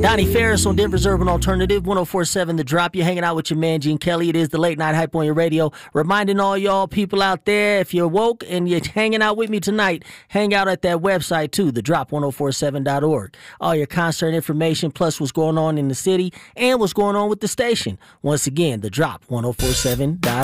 Donnie Ferris on Denver's Urban Alternative, 104.7 The Drop. You're hanging out with your man, Gene Kelly. It is the Late Night Hype on your radio. Reminding all y'all people out there, if you're woke and you're hanging out with me tonight, hang out at that website too, thedrop1047.org. All your concert information, plus what's going on in the city and what's going on with the station. Once again, thedrop1047.org.